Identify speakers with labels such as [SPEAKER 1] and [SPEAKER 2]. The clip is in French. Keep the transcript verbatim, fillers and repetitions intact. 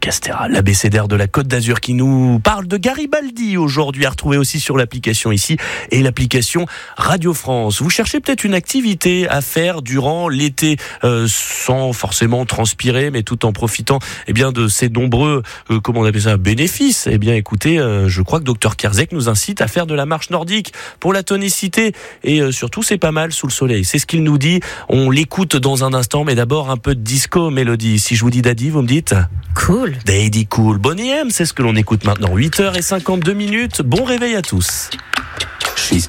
[SPEAKER 1] Castéra, l'abécédaire de la Côte d'Azur qui nous parle de Garibaldi aujourd'hui, à retrouver aussi sur l'application ici et l'application Radio France. Vous cherchez peut-être une activité à faire durant l'été euh, sans forcément transpirer, mais tout en profitant eh bien de ces nombreux, euh, comment on appelle ça, bénéfices. Eh bien écoutez, euh, je crois que docteur Kerzek nous incite à faire de la marche nordique pour la tonicité et euh, surtout c'est pas mal sous le soleil. C'est ce qu'il nous dit. On l'écoute dans un instant, mais d'abord un peu de disco, Mélodie. Si je vous dis Daddy, vous me dites
[SPEAKER 2] Cool.
[SPEAKER 1] Daddy Cool. Bonnie M, c'est ce que l'on écoute maintenant. huit heures cinquante-deux minutes. Bon réveil à tous.